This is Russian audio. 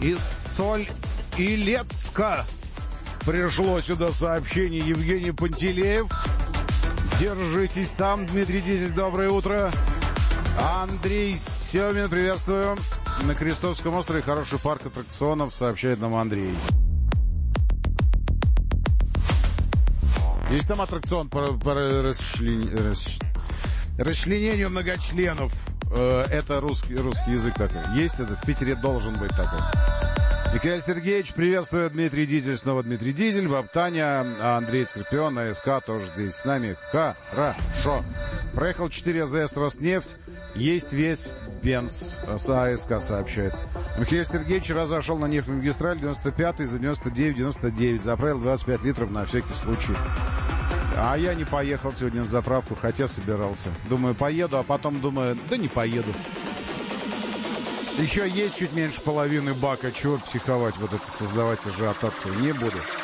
Из Соль-Илецка пришло сюда сообщение Евгений Пантелеев. Держитесь там, Дмитрий Дизель, доброе утро. Андрей Семин, приветствую. На Крестовском острове хороший парк аттракционов, сообщает нам Андрей. Есть там аттракцион по расчленению многочленов. Это русский язык такой. Есть это? В Питере должен быть такой. Михаил Сергеевич, приветствую. Дмитрий Дизель, снова Дмитрий Дизель. Бабтаня, Андрей Скорпион, АСК тоже здесь с нами. Хорошо. Проехал 4 АЗС Роснефть. Есть весь бенз. АСК сообщает. Михаил Сергеевич разошел на нефтемагистраль 95-й за 99,99. Заправил 25 литров на всякий случай. А я не поехал сегодня на заправку, хотя собирался. Думаю, поеду, а потом думаю, да не поеду. Еще есть чуть меньше половины бака. Чего психовать, вот это создавать ажиотацию? Не буду.